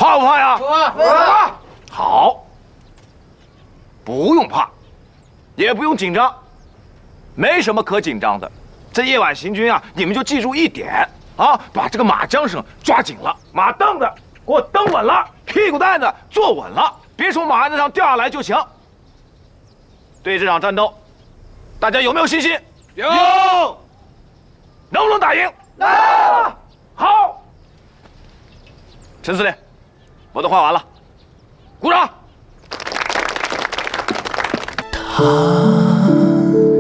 怕不怕呀？ 不怕。 好，不用怕，也不用紧张，没什么可紧张的。这夜晚行军啊，你们就记住一点啊，把这个马缰绳抓紧了，马凳子给我蹬稳了，屁股蛋子坐稳了，别从马鞍子上掉下来就行。对这场战斗，大家有没有信心？ 有。 能不能打赢？ 能。 好，陈司令，我都画完了，鼓掌。 他